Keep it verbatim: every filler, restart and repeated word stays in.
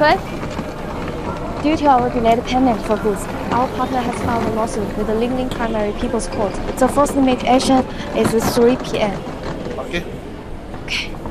Cliff? Due to our delayed payment for goods, our partner has filed a lawsuit with the Lingling Primary People's Court. The first limit action is three p m Okay. Okay.